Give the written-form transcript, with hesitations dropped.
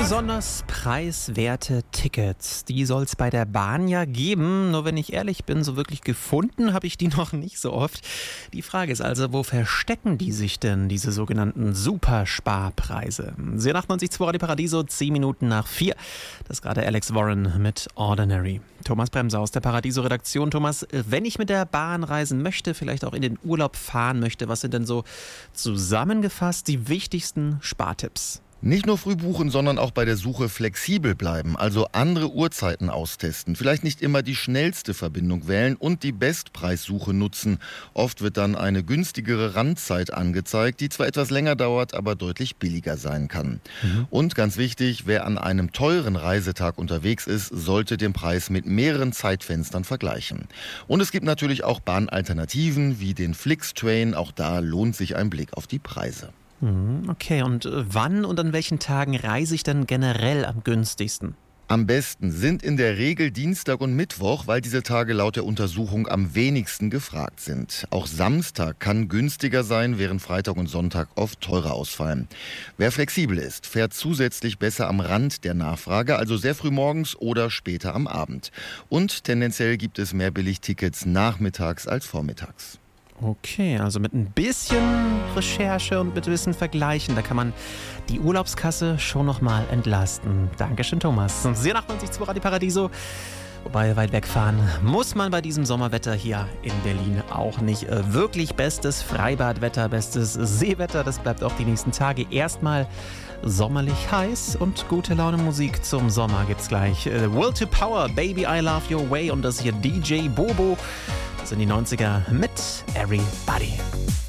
Besonders preiswerte Tickets, die soll es bei der Bahn ja geben. Nur wenn ich ehrlich bin, so wirklich gefunden habe ich die noch nicht so oft. Die Frage ist also, wo verstecken die sich denn, diese sogenannten Supersparpreise? 98.2 Radio Paradiso, 10 Minuten nach 4. Das ist gerade Alex Warren mit Ordinary. Thomas Bremser aus der Paradiso-Redaktion. Thomas, wenn ich mit der Bahn reisen möchte, vielleicht auch in den Urlaub fahren möchte, was sind denn so zusammengefasst die wichtigsten Spartipps? Nicht nur früh buchen, sondern auch bei der Suche flexibel bleiben, also andere Uhrzeiten austesten. Vielleicht nicht immer die schnellste Verbindung wählen und die Bestpreissuche nutzen. Oft wird dann eine günstigere Randzeit angezeigt, die zwar etwas länger dauert, aber deutlich billiger sein kann. Und ganz wichtig, wer an einem teuren Reisetag unterwegs ist, sollte den Preis mit mehreren Zeitfenstern vergleichen. Und es gibt natürlich auch Bahnalternativen wie den Flixtrain. Auch da lohnt sich ein Blick auf die Preise. Okay, und wann und an welchen Tagen reise ich denn generell am günstigsten? Am besten sind in der Regel Dienstag und Mittwoch, weil diese Tage laut der Untersuchung am wenigsten gefragt sind. Auch Samstag kann günstiger sein, während Freitag und Sonntag oft teurer ausfallen. Wer flexibel ist, fährt zusätzlich besser am Rand der Nachfrage, also sehr früh morgens oder später am Abend. Und tendenziell gibt es mehr Billigtickets nachmittags als vormittags. Okay, also mit ein bisschen Recherche und mit ein bisschen Vergleichen, da kann man die Urlaubskasse schon nochmal entlasten. Dankeschön, Thomas. Und 98.2 Radio Paradiso. Wobei weit wegfahren muss man bei diesem Sommerwetter hier in Berlin auch nicht. Wirklich bestes Freibadwetter, bestes Seewetter. Das bleibt auch die nächsten Tage erstmal sommerlich heiß und gute Laune Musik zum Sommer gibt's gleich. Will to Power, Baby I Love Your Way und das hier DJ Bobo. Das sind die 90er mit Everybody.